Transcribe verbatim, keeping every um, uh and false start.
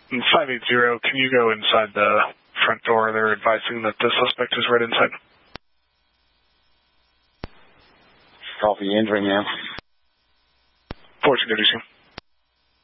five eight zero, can you go inside the front door? They're advising that the suspect is right inside. Copy, entering now. fourteen thirty-two.